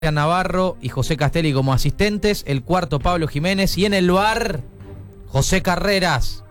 Navarro y José Castelli como asistentes, el cuarto Pablo Jiménez y en el VAR José Carreras.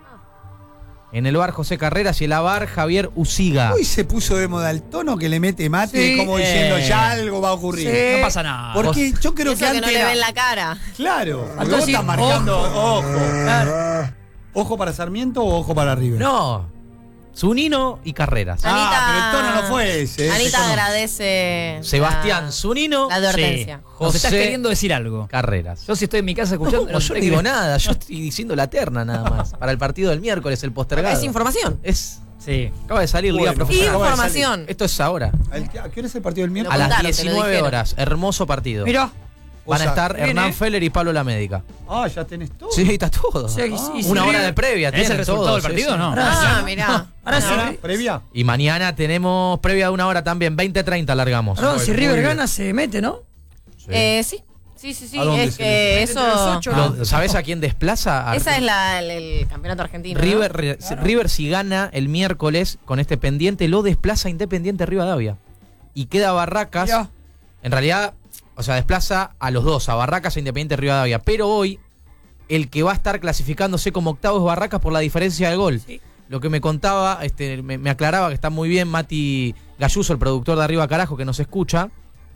En el VAR José Carreras y el AVAR Javier Usiga. Hoy se puso de moda el tono que le mete Mate, sí, como diciendo ya algo va a ocurrir. Sí. No pasa nada. Porque yo creo eso que antes no le ven la cara. Claro. Vos estás marcando ojo. Claro. ¿Ojo para Sarmiento o ojo para River? No. Zunino y Carreras. Anita, pero el tono no fue ese. Anita agradece. Sebastián Zunino. La advertencia. Sí. José Nos estás queriendo decir algo. Carreras. Yo si estoy en mi casa escuchando. No, yo no digo nada, yo estoy diciendo la terna nada más. Para el partido del miércoles, el postergado. Es información. Sí. Acaba de salir Liga Profesional. Información. Esto es ahora. ¿A qué hora es el partido del A miércoles? las contaron, te lo 19 dijeron. horas. Hermoso partido. Mirá. Van a estar bien, Hernán Feller y Pablo Lamédica. Ah, ya tenés todo. Sí, está todo. Sí, Una hora de previa. ¿Es el tienen resultado todo, del partido o no? Mirá. Ahora ¿Mañana? ¿Previa? Y mañana tenemos previa de una hora también. 20:30 largamos. Perdón, si Muy River bien. gana se mete, ¿no? Sí. ¿A dónde Es se que Entre los eso. ocho. ¿Sabés a quién desplaza? Esa es el campeonato argentino. ¿no? River si gana el miércoles con este pendiente, lo desplaza a Independiente Rivadavia. Y queda Barracas. Ya. En realidad, o sea, desplaza a los dos, a Barracas e Independiente Rivadavia. Pero hoy, el que va a estar clasificándose como octavo es Barracas por la diferencia de gol. Sí. Lo que me contaba, me aclaraba que está muy bien Mati Galluso, el productor de Arriba Carajo, que nos escucha.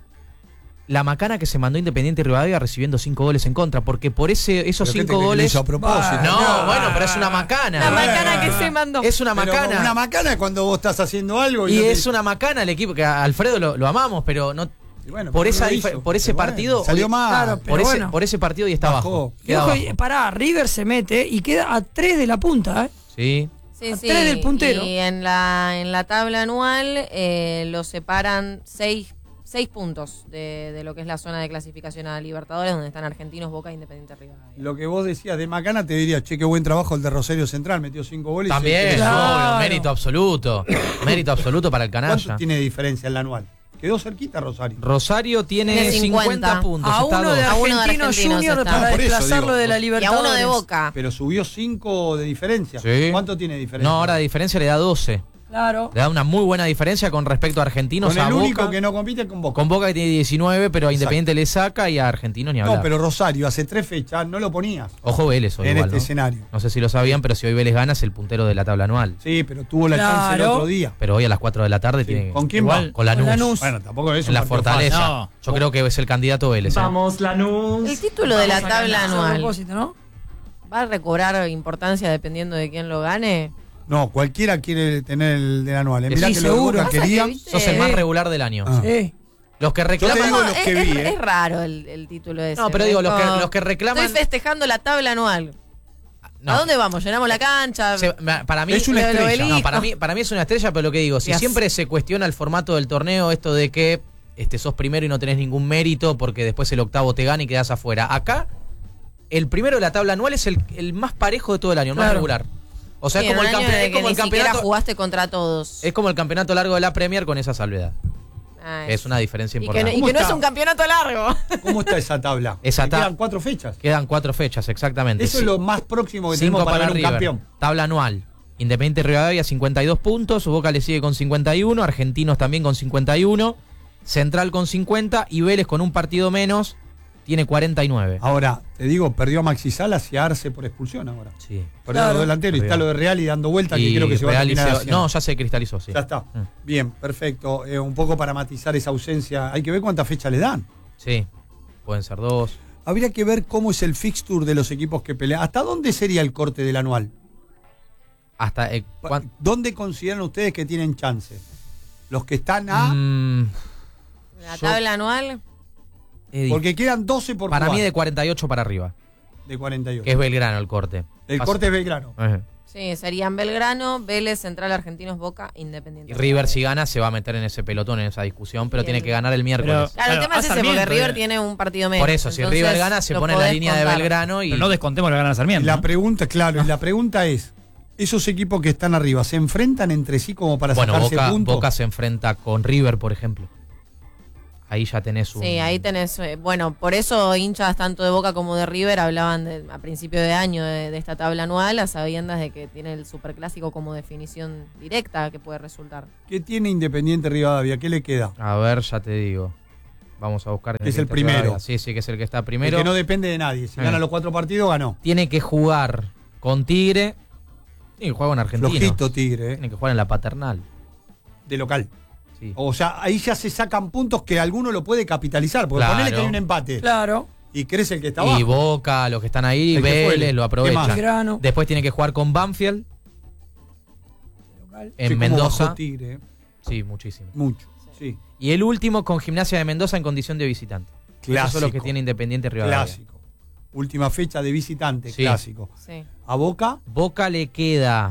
La macana que se mandó Independiente Rivadavia recibiendo 5 goles en contra, porque por esos ¿Pero qué 5 te crees que lo goles. hizo a propósito? No, bueno, pero es una macana. La macana que se mandó. Es una Pero macana. una macana es cuando vos estás haciendo algo Y no te- es una macana el equipo, que a Alfredo lo amamos, pero no Y bueno, por pero esa lo hizo. por ese Pero bueno, partido salió hoy- mal. Claro, pero bueno. por ese partido y está Bajó. abajo. Y Queda ojo, abajo. pará, River se mete y queda a 3 de la punta, ¿eh? Sí. Sí, a sí. 3 del puntero. Y en la tabla anual lo separan 6 puntos de lo que es la zona de clasificación a Libertadores, donde están Argentinos, Boca e Independiente Rivadavia. Lo que vos decías de Macana te diría, che, qué buen trabajo el de Rosario Central, metió 5 goles. También, Claro. obvio, mérito absoluto. Mérito absoluto para el ¿Cuánto canalla. tiene de diferencia en la anual? Quedó cerquita Rosario. Rosario tiene Tiene 50 puntos. A está uno de dos. A uno de Argentinos Argentinos Junior está. para Por eso desplazarlo digo, de la porque- Y a Libertadores. uno de Boca. Pero subió 5 de diferencia. Sí. ¿Cuánto tiene de diferencia? No, ahora de diferencia le da 12. Claro. Le da una muy buena diferencia con respecto a Argentinos. Con a el Boca. único que no compite con Boca. Con Boca que tiene 19, pero a Exacto. Independiente le saca y a Argentinos ni hablar. No, pero Rosario hace 3 fechas no lo ponías Ojo Vélez hoy en igual, este ¿no? escenario. No sé si lo sabían, pero si hoy Vélez gana es el puntero de la tabla anual. Sí, pero tuvo la chance el Claro. otro día. Pero hoy a las 4 de la tarde Sí. tiene. ¿Con quién Igual, va? Con Lanús. Con Lanús. Bueno, tampoco es un En la partido Fortaleza. fácil. No. Yo creo que es el candidato Vélez. Vamos, Lanús. El título de la tabla A anual propósito, ¿no? va a recobrar importancia dependiendo de quién lo gane. No, cualquiera quiere tener el del anual. Sí, Mirá que lo de seguro. Boca Pasa que, quería. viste, Sos el más regular del año. Ah. Sí. Los que Yo te reclaman. digo No, los que vi, es raro el título ese. No, pero digo, Es los que, como, los que reclaman. Estoy festejando la tabla anual. No. ¿A dónde vamos? ¿Llenamos la cancha? Para mí Es una el estrella. obelisco. No, para mí es una estrella, pero lo que digo, si Yes. siempre se cuestiona el formato del torneo, esto de que sos primero y no tenés ningún mérito porque después el octavo te gana y quedás afuera. Acá, el primero de la tabla anual es el más parejo de todo el año, el más Claro. regular. O sea, Sí, es como en el, un año de es que como ni el siquiera campeonato. jugaste contra todos. Es como el campeonato largo de la Premier con esa salvedad. Ah, Es una diferencia y que, importante. no, y ¿Cómo que no es está? un campeonato largo. ¿Cómo está esa tabla? Esa Le quedan 4 fechas. Quedan 4 fechas, exactamente. Eso es lo más próximo que 5 tenemos para ver un River. campeón. Tabla anual. Independiente Rivadavia 52 puntos, Boca le sigue con 51, Argentinos también con 51, Central con 50 y Vélez con un partido menos tiene 49. Ahora, te digo, perdió a Maxi Salas y a Arce por expulsión ahora. Sí. Perdió a los delanteros y está lo de Real y dando vueltas que Y creo que se va a Real y terminar se- haciendo. No, ya se cristalizó, sí. Ya está. Bien, perfecto. Un poco para matizar esa ausencia. Hay que ver cuántas fechas le dan. Sí, pueden ser 2. Habría que ver cómo es el fixture de los equipos que pelean. ¿Hasta dónde sería el corte del anual? Hasta ¿Dónde consideran ustedes que tienen chance? Los que están a... La tabla anual. Porque quedan 12 por para jugar. mí de 48 para arriba, De 48. que es Belgrano el corte. El corte es Belgrano. Ajá. Sí, serían Belgrano, Vélez, Central, Argentinos, Boca, Independiente. Y River si gana se va a meter en ese pelotón, en esa discusión, pero Bien. tiene que ganar el miércoles. Claro, el tema es ese, porque Sarmiento, River tiene un partido menos. Por eso, si entonces River gana se lo pone en la podés línea de contar. Belgrano y Pero no descontemos la gana Y Sarmiento. la ¿no? pregunta, claro, y la pregunta es, ¿esos equipos que están arriba se enfrentan entre sí como para bueno, sacarse puntos? Boca se enfrenta con River, por ejemplo. Ahí ya tenés un... Sí, ahí tenés. Bueno, por eso hinchas tanto de Boca como de River hablaban a principio de año de esta tabla anual, a sabiendas de que tiene el superclásico como definición directa que puede resultar. ¿Qué tiene Independiente Rivadavia? ¿Qué le queda? A ver, ya te digo. Vamos a buscar. Es el primero. Sí, que es el que está El primero. que no depende de nadie. Si gana los 4 partidos, ganó. Tiene que jugar con Tigre. Tiene que jugar con Argentino. Flojito Tigre, Tiene que jugar en la Paternal. de local. Sí. O sea, ahí ya se sacan puntos que alguno lo puede capitalizar. Porque Claro. ponele que hay un empate. Claro. Y crece el que está abajo. Y Boca, los que están ahí, El que fue, Vélez, lo ¿qué aprovechan. más? Grano. Después tiene que jugar con Banfield Local. en Sí, cómo Mendoza. bajó Tigre, Sí, muchísimo. mucho. Sí. Y el último con Gimnasia de Mendoza en condición de visitante. Clásico. Eso es lo que tiene Independiente Rivadavia. Clásico. Última fecha de visitante, Sí. clásico. Sí. A Boca, Boca le queda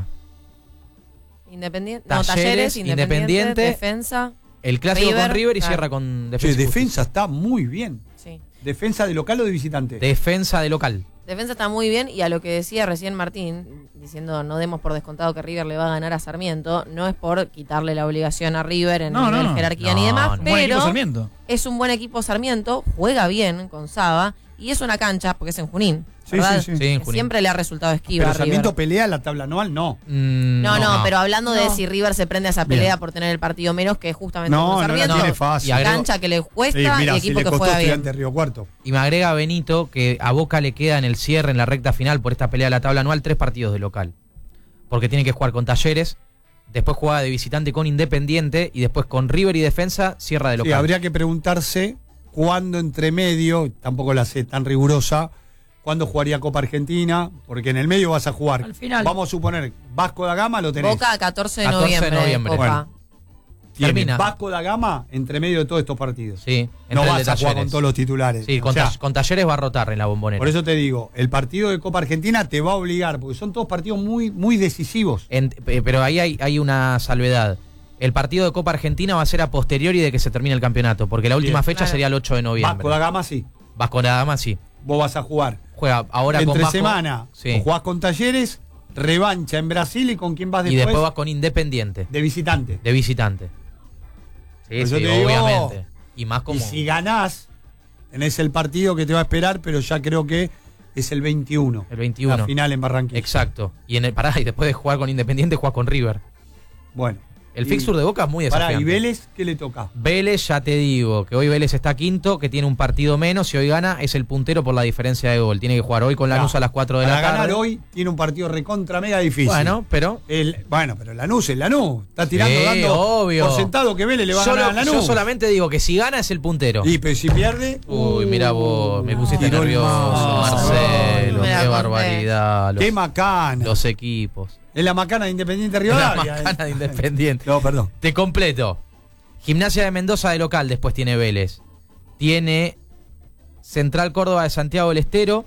Independiente. Talleres, Independiente, Defensa. el clásico con River y claro. cierra con che, Defensa. y defensa Justicia. está muy bien. Sí. ¿Defensa de local o de visitante? Defensa de local. Defensa está muy bien y a lo que decía recién Martín, diciendo no demos por descontado que River le va a ganar a Sarmiento, no es por quitarle la obligación a River en No, nivel no. jerarquía No, ni demás, no. Buen equipo pero Sarmiento. es un buen equipo Sarmiento, juega bien con Saba y es una cancha, porque es en Junín, Sí, ¿verdad? sí, sí. Sí, en Junín. Siempre le ha resultado esquiva Pero a Sarmiento River. pelea la tabla anual, no. No, pero hablando de No. si River se prende a esa pelea Bien. por tener el partido menos que justamente No, con no la Sarmiento, tiene fácil. Y agrego- cancha que le cuesta Sí, mira, y si equipo le que costó juega bien. Estudiante Río Cuarto. Y me agrega Benito que a Boca le queda en el cierre, en la recta final, por esta pelea de la tabla anual, 3 partidos de local. Porque tiene que jugar con Talleres, después juega de visitante con Independiente y después con River y Defensa cierra de Sí, local. habría que preguntarse cuándo entre medio, tampoco la sé tan rigurosa, cuándo jugaría Copa Argentina, porque en el medio vas a jugar. Al final. Vamos a suponer, Vasco da Gama lo tenés. Boca 14 de 14 de noviembre. noviembre. Copa. Bueno. Tiene termina. Vasco da Gama entre medio de todos estos partidos. Sí, No entre el de vas a jugar Talleres. con todos los titulares. Sí, O con, sea, con Talleres va a rotar en la Bombonera. por eso te digo, el partido de Copa Argentina te va a obligar, porque son todos partidos muy, muy decisivos. Pero ahí hay una salvedad. El partido de Copa Argentina va a ser a posteriori de que se termine el campeonato, porque la última Bien. fecha Claro. sería el 8 de noviembre. Vasco da Gama sí. Vasco da Gama sí. Vos vas a jugar Juega ahora con entre Vasco. semana, Sí. o jugás con Talleres, revancha en Brasil y con quién vas Y después, después vas con Independiente, de visitante. de visitante. Sí, Por eso sí, te digo, obviamente. Y más como. Y si ganás, tenés el partido que te va a esperar, pero ya creo que es el 21. El 21. La final en Barranquilla. Exacto. Y y después de jugar con Independiente, juegas con River. Bueno. El Y- fixture de Boca es muy desafiante. Pará, ¿y Vélez qué le toca? Vélez, ya te digo, que hoy Vélez está quinto, que tiene un partido menos, y hoy gana, es el puntero por la diferencia de gol. Tiene que jugar hoy con Lanús a las 4 de la Para tarde. ganar hoy tiene un partido recontra mega difícil. Bueno, pero Bueno, pero Lanús es Lanús. Está tirando, Sí, dando obvio. por sentado que Vélez le va a ganar a Lanús. yo solamente digo que si gana es el puntero. Y pero si pierde. Uy, mira vos, me pusiste tiró el nervioso, mouse. Marcelo, Me la qué conté. barbaridad. Qué macana. Los equipos. Es la macana de Independiente La Rivadavia. macana de Independiente. No, perdón. Te completo. Gimnasia de Mendoza de local, después tiene Vélez. Tiene Central Córdoba de Santiago del Estero.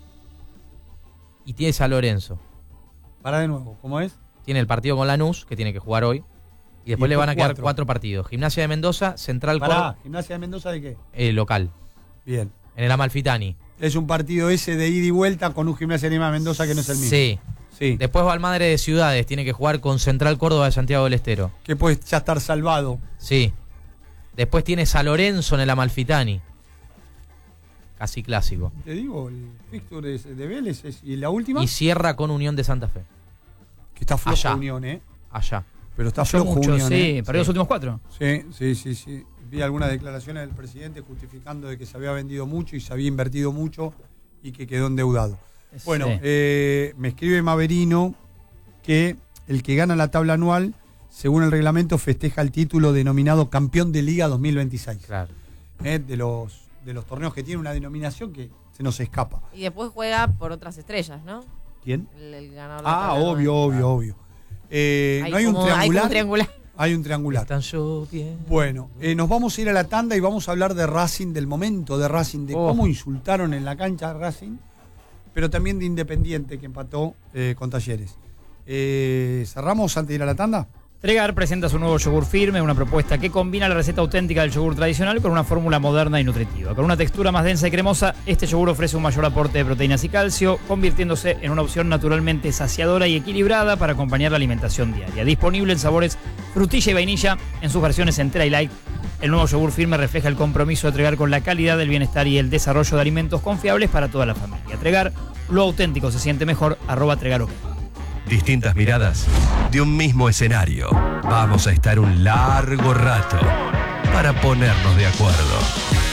Y tiene San Lorenzo. Para de nuevo, ¿cómo es? Tiene el partido con Lanús, que tiene que jugar hoy. Y después le van a quedar 4 partidos. Gimnasia de Mendoza, Central Pará, Córdoba, ¿Gimnasia de Mendoza de qué? local. Bien. En el Amalfitani. Es un partido ese de ida y vuelta con un Gimnasia de Lima de Mendoza que no es el mismo. Sí. Sí. Después va al Madre de Ciudades. Tiene que jugar con Central Córdoba de Santiago del Estero. Que puede ya estar salvado. Sí. Después tiene San Lorenzo en el Amalfitani. Casi clásico. Te digo, el fixture de Vélez y la última, Y cierra con Unión de Santa Fe. que está flojo allá. Unión, Allá. Pero está Falló flojo mucho, Unión, sí. Perdió los Sí. últimos 4. Sí. Vi algunas declaraciones del presidente justificando de que se había vendido mucho y se había invertido mucho y que quedó endeudado. Bueno, Sí. me escribe Maverino que el que gana la tabla anual, según el reglamento, festeja el título denominado campeón de Liga 2026. Claro. De los torneos que tiene una denominación que se nos escapa. Y después juega por otras estrellas, ¿no? ¿Quién? El ganador de la tabla Obvio. anual. ¿No hay un como- Hay como triangular? un triangular. Hay un triangular. Están lloviendo. Bueno, nos vamos a ir a la tanda y vamos a hablar de Racing, del momento de Racing, de cómo insultaron en la cancha a Racing, pero también de Independiente que empató con Talleres. ¿Cerramos antes de ir a la tanda? Tregar presenta su nuevo yogur firme, una propuesta que combina la receta auténtica del yogur tradicional con una fórmula moderna y nutritiva. Con una textura más densa y cremosa, este yogur ofrece un mayor aporte de proteínas y calcio, convirtiéndose en una opción naturalmente saciadora y equilibrada para acompañar la alimentación diaria. Disponible en sabores frutilla y vainilla en sus versiones entera y light. El nuevo yogur firme refleja el compromiso de Tregar con la calidad, el bienestar y el desarrollo de alimentos confiables para toda la familia. Tregar, lo auténtico se siente mejor, @Tregar OK. Distintas miradas de un mismo escenario. Vamos a estar un largo rato para ponernos de acuerdo.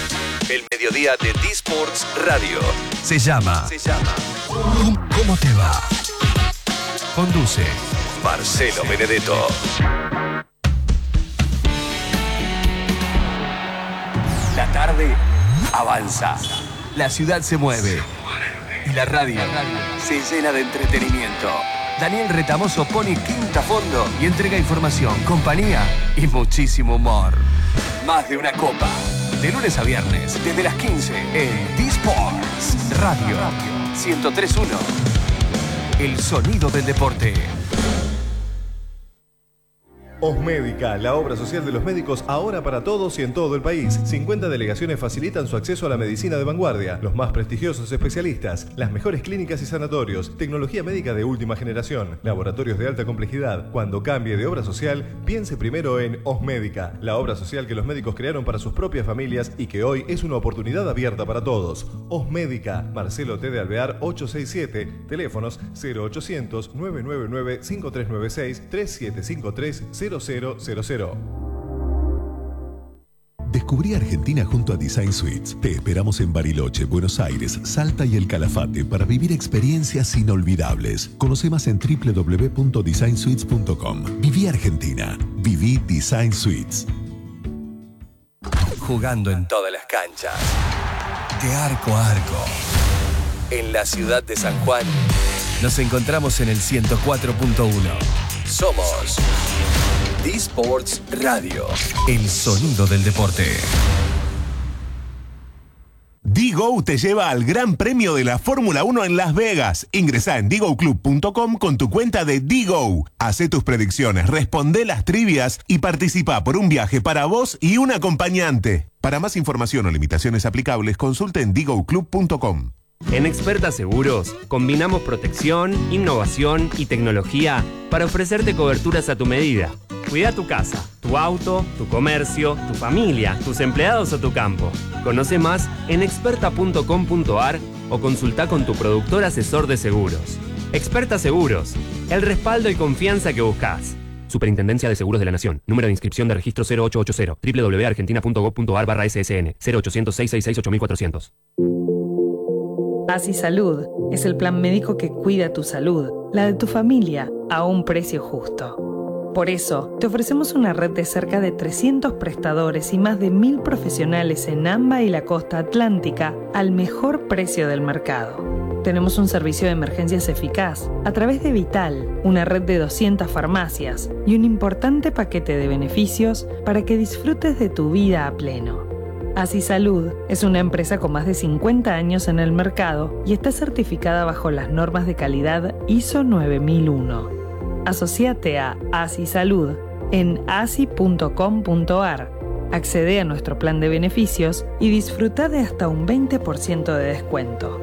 El mediodía de D-Sports Radio. Se llama ¿Cómo te va? Conduce Marcelo Benedetto. La tarde avanza. La ciudad se mueve. Y la radio se llena de entretenimiento. Daniel Retamoso pone quinta a fondo y entrega información, compañía y muchísimo humor. Más de una copa. De lunes a viernes, desde las 15 en D-Sports Radio 103.1. El sonido del deporte. Osmédica, la obra social de los médicos ahora para todos y en todo el país. 50 delegaciones facilitan su acceso a la medicina de vanguardia, los más prestigiosos especialistas, las mejores clínicas y sanatorios, tecnología médica de última generación, laboratorios de alta complejidad. Cuando cambie de obra social, piense primero en Osmédica, la obra social que los médicos crearon para sus propias familias y que hoy es una oportunidad abierta para todos. Osmédica, Marcelo T. de Alvear 867, teléfonos 0800 999 5396 3753 0000. Descubrí Argentina junto a Design Suites. Te esperamos en Bariloche, Buenos Aires, Salta y El Calafate para vivir experiencias inolvidables. Conoce más en www.designsuites.com. Viví Argentina. Viví Design Suites. Jugando en todas las canchas. De arco a arco. En la ciudad de San Juan, nos encontramos en el 104.1. Somos D-Sports Radio, el sonido del deporte. D-Go te lleva al Gran Premio de la Fórmula 1 en Las Vegas. Ingresá en digoclub.com con tu cuenta de D-Go. Hacé tus predicciones, responde las trivias y participa por un viaje para vos y un acompañante. Para más información o limitaciones aplicables, consulta en digoclub.com. En Experta Seguros, combinamos protección, innovación y tecnología para ofrecerte coberturas a tu medida. Cuida tu casa, tu auto, tu comercio, tu familia, tus empleados o tu campo. Conoce más en experta.com.ar o consulta con tu productor asesor de seguros. Experta Seguros, el respaldo y confianza que buscas. Superintendencia de Seguros de la Nación. Número de inscripción de registro 0880 www.argentina.gov.ar/SSN 0800 666 8400. ASI Salud es el plan médico que cuida tu salud, la de tu familia, a un precio justo. Por eso, te ofrecemos una red de cerca de 300 prestadores y más de 1000 profesionales en AMBA y la costa atlántica al mejor precio del mercado. Tenemos un servicio de emergencias eficaz a través de Vital, una red de 200 farmacias y un importante paquete de beneficios para que disfrutes de tu vida a pleno. ASI Salud es una empresa con más de 50 años en el mercado y está certificada bajo las normas de calidad ISO 9001. Asociate a ASI Salud en asi.com.ar. Accede a nuestro plan de beneficios y disfruta de hasta un 20% de descuento.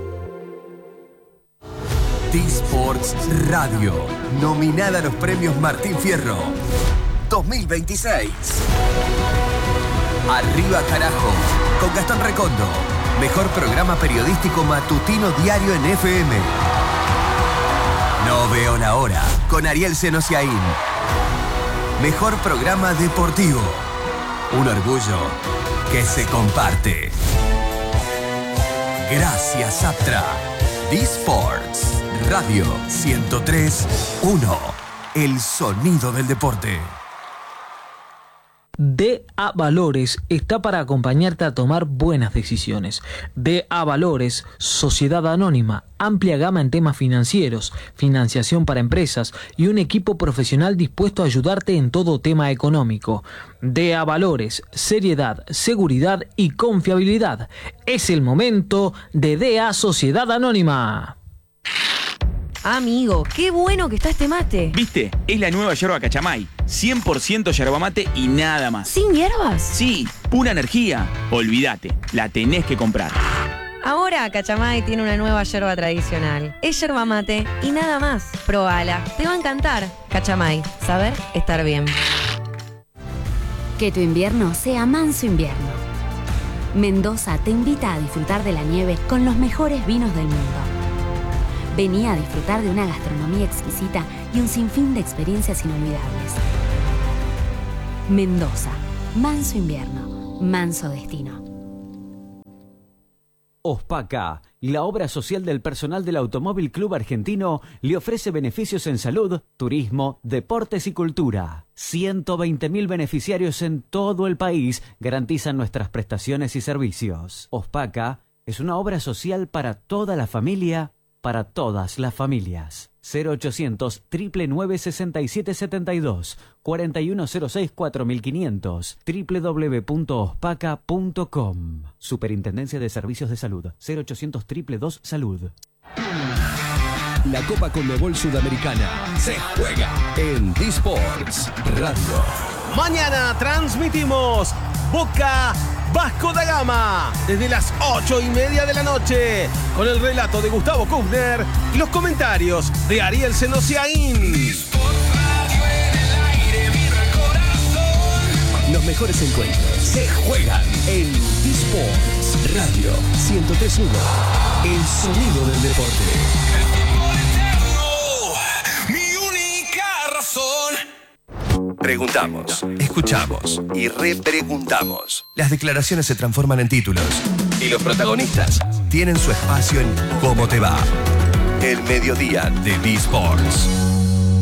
D-Sports Radio, nominada a los premios Martín Fierro 2026. Arriba carajo, con Gastón Recondo. Mejor programa periodístico matutino diario en FM. No veo la hora, con Ariel Senosiaín. Mejor programa deportivo. Un orgullo que se comparte. Gracias, Aptra. D-Sports Radio 103.1. El sonido del deporte. DA Valores está para acompañarte a tomar buenas decisiones. DA Valores, Sociedad Anónima, amplia gama en temas financieros, financiación para empresas y un equipo profesional dispuesto a ayudarte en todo tema económico. DA Valores, seriedad, seguridad y confiabilidad. Es el momento de DA Sociedad Anónima. Amigo, qué bueno que está este mate. ¿Viste? Es la nueva yerba Cachamay. 100% yerba mate y nada más. ¿Sin hierbas? Sí, pura energía. Olvídate, la tenés que comprar. Ahora Cachamay tiene una nueva yerba tradicional. Es yerba mate y nada más. Probala, te va a encantar. Cachamay, saber estar bien. Que tu invierno sea manso invierno. Mendoza te invita a disfrutar de la nieve con los mejores vinos del mundo. Vení a disfrutar de una gastronomía exquisita y un sinfín de experiencias inolvidables. Mendoza, manso invierno, manso destino. Ospaca, la obra social del personal del Automóvil Club Argentino, le ofrece beneficios en salud, turismo, deportes y cultura. 120.000 beneficiarios en todo el país garantizan nuestras prestaciones y servicios. Ospaca es una obra social para toda la familia, para todas las familias. 0800 999 6772 4106 4500 www.ospaca.com. Superintendencia de Servicios de Salud. 0800 222 Salud. La Copa Conmebol Sudamericana se juega en D-Sports Radio. Mañana transmitimos Boca Vasco da Gama desde las 8:30 de la noche con el relato de Gustavo Kufner y los comentarios de Ariel Senosiaín. Los mejores encuentros se juegan en D-Sports Radio 103.1. El sonido del deporte. Preguntamos, escuchamos y repreguntamos. Las declaraciones se transforman en títulos y los protagonistas tienen su espacio en Cómo te va. El mediodía de D-Sports.